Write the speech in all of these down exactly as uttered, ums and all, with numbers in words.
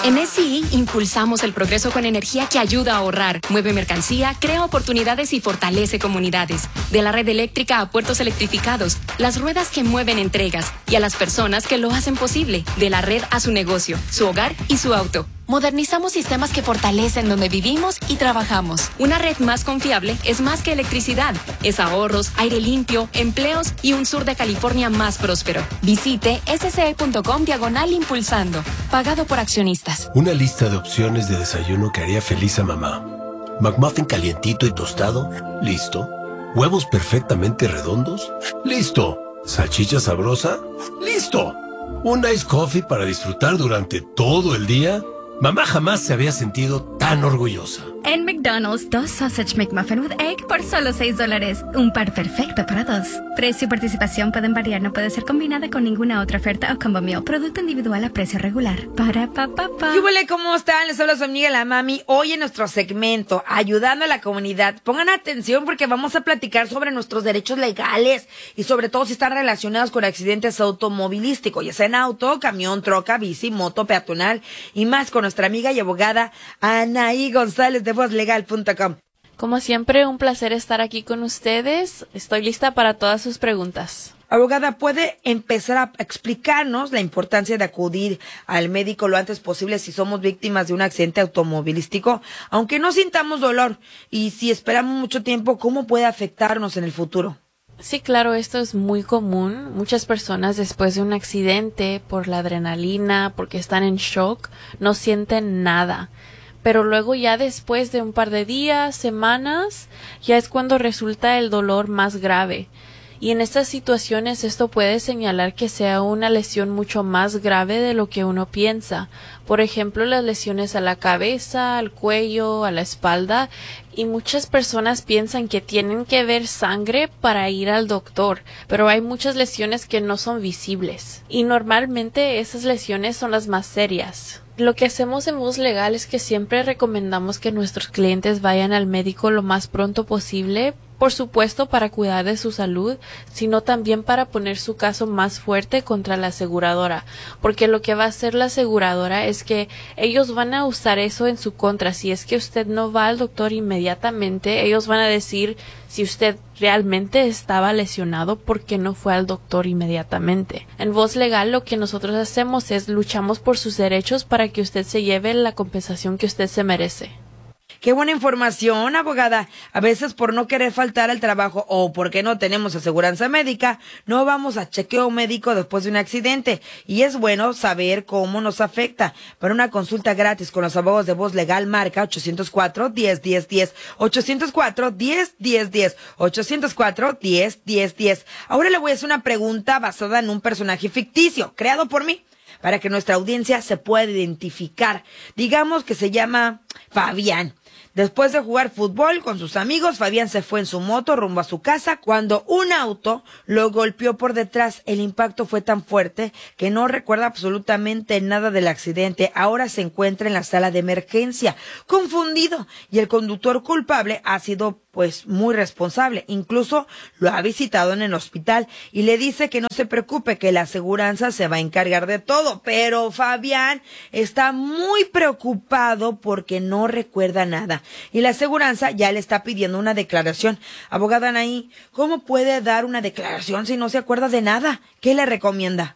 En S C I impulsamos el progreso con energía que ayuda a ahorrar, mueve mercancía, crea oportunidades y fortalece comunidades. De la red eléctrica a puertos electrificados, las ruedas que mueven entregas y a las personas que lo hacen posible. De la red a su negocio, su hogar y su auto. Modernizamos sistemas que fortalecen donde vivimos y trabajamos. Una red más confiable es más que electricidad. Es ahorros, aire limpio, empleos y un sur de California más próspero. Visite sce.com diagonal impulsando. Pagado por accionistas. Una lista de opciones de desayuno que haría feliz a mamá. McMuffin calientito y tostado. Listo. Huevos perfectamente redondos. Listo. Salchicha sabrosa. Listo. Un ice coffee para disfrutar durante todo el día. Mamá jamás se había sentido tan orgullosa. En McDonald's, dos Sausage McMuffin with Egg por solo seis dólares. Un par perfecto para dos. Precio y participación pueden variar, no puede ser combinada con ninguna otra oferta o combo meal. Producto individual a precio regular. Para pa pa pa. ¿Qué huele? ¿Cómo están? Les habla su amiga la Mami. Hoy en nuestro segmento, ayudando a la comunidad. Pongan atención porque vamos a platicar sobre nuestros derechos legales y sobre todo si están relacionados con accidentes automovilísticos, ya sea en auto, camión, troca, bici, moto, peatonal y más con nuestra amiga y abogada Anaí González de voz legal punto com. Como siempre, un placer estar aquí con ustedes. Estoy lista para todas sus preguntas. Abogada, ¿puede empezar a explicarnos la importancia de acudir al médico lo antes posible si somos víctimas de un accidente automovilístico? Aunque no sintamos dolor y si esperamos mucho tiempo, ¿cómo puede afectarnos en el futuro? Sí, claro, esto es muy común. Muchas personas después de un accidente, por la adrenalina, porque están en shock, no sienten nada. Pero luego ya después de un par de días, semanas, ya es cuando resulta el dolor más grave. Y en estas situaciones esto puede señalar que sea una lesión mucho más grave de lo que uno piensa. Por ejemplo, las lesiones a la cabeza, al cuello, a la espalda. Y muchas personas piensan que tienen que ver sangre para ir al doctor, pero hay muchas lesiones que no son visibles. Y normalmente esas lesiones son las más serias. Lo que hacemos en Voz Legal es que siempre recomendamos que nuestros clientes vayan al médico lo más pronto posible, por supuesto para cuidar de su salud, sino también para poner su caso más fuerte contra la aseguradora, porque lo que va a hacer la aseguradora es que ellos van a usar eso en su contra. Si es que usted no va al doctor inmediatamente, ellos van a decir si usted realmente estaba lesionado porque no fue al doctor inmediatamente. En Voz Legal lo que nosotros hacemos es luchamos por sus derechos para que usted se lleve la compensación que usted se merece. Qué buena información, abogada. A veces por no querer faltar al trabajo o porque no tenemos aseguranza médica, no vamos a chequeo médico después de un accidente. Y es bueno saber cómo nos afecta. Para una consulta gratis con los abogados de Voz Legal, marca ochocientos cuatro, diez, diez, diez, ochocientos cuatro, diez, diez, diez, ochocientos cuatro, diez, diez, diez. Ahora le voy a hacer una pregunta basada en un personaje ficticio, creado por mí, para que nuestra audiencia se pueda identificar. Digamos que se llama Fabián. Después de jugar fútbol con sus amigos, Fabián se fue en su moto rumbo a su casa cuando un auto lo golpeó por detrás. El impacto fue tan fuerte que no recuerda absolutamente nada del accidente. Ahora se encuentra en la sala de emergencia, confundido, y el conductor culpable ha sido pues muy responsable. Incluso lo ha visitado en el hospital y le dice que no se preocupe, que la aseguranza se va a encargar de todo. Pero Fabián está muy preocupado porque no recuerda nada. Y la aseguranza ya le está pidiendo una declaración. Abogada Anaí, ¿cómo puede dar una declaración si no se acuerda de nada? ¿Qué le recomienda?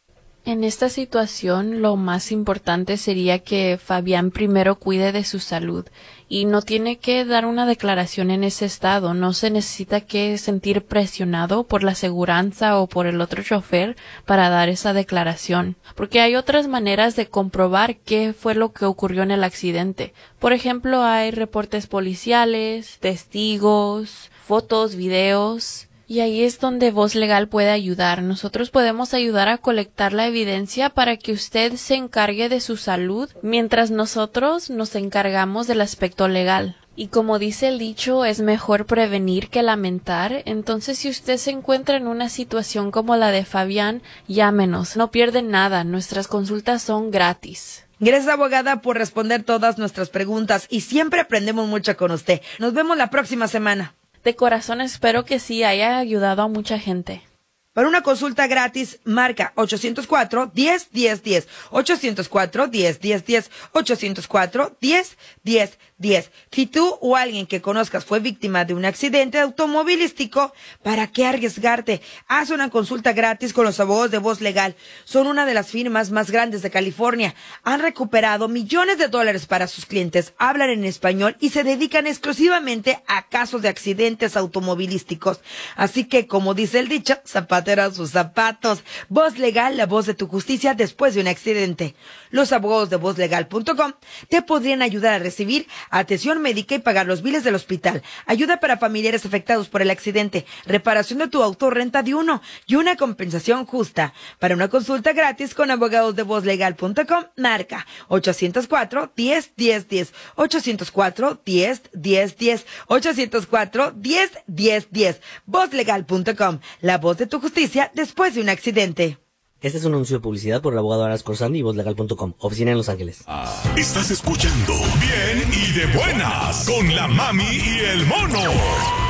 En esta situación, lo más importante sería que Fabián primero cuide de su salud y no tiene que dar una declaración en ese estado. No se necesita que sentir presionado por la aseguranza o por el otro chofer para dar esa declaración, porque hay otras maneras de comprobar qué fue lo que ocurrió en el accidente. Por ejemplo, hay reportes policiales, testigos, fotos, videos. Y ahí es donde Voz Legal puede ayudar. Nosotros podemos ayudar a colectar la evidencia para que usted se encargue de su salud, mientras nosotros nos encargamos del aspecto legal. Y como dice el dicho, es mejor prevenir que lamentar. Entonces, si usted se encuentra en una situación como la de Fabián, llámenos. No pierde nada. Nuestras consultas son gratis. Gracias, abogada, por responder todas nuestras preguntas. Y siempre aprendemos mucho con usted. Nos vemos la próxima semana. De corazón espero que sí haya ayudado a mucha gente. Para una consulta gratis, marca ochocientos cuatro, diez, diez, diez. ochocientos cuatro, diez, diez, diez. ochocientos cuatro, diez, diez, diez. Si tú o alguien que conozcas fue víctima de un accidente automovilístico, ¿para qué arriesgarte? Haz una consulta gratis con los abogados de Voz Legal. Son una de las firmas más grandes de California. Han recuperado millones de dólares para sus clientes, hablan en español y se dedican exclusivamente a casos de accidentes automovilísticos. Así que, como dice el dicho, zapatero a sus zapatos. Voz Legal, la voz de tu justicia después de un accidente. Los abogados de voz legal punto com te podrían ayudar a recibir atención médica y pagar los biles del hospital, ayuda para familiares afectados por el accidente, reparación de tu auto o renta de uno y una compensación justa. Para una consulta gratis con abogados de voz legal punto com, marca ochocientos cuatro, diez, diez, diez. ochocientos cuatro, diez, diez, diez. ochocientos cuatro, diez, diez, diez. voz legal punto com, la voz de tu justicia después de un accidente. Este es un anuncio de publicidad por el abogado Aras Corsandi y voz legal punto com, oficina en Los Ángeles. Estás escuchando Bien y de Buenas con la Mami y el Mono.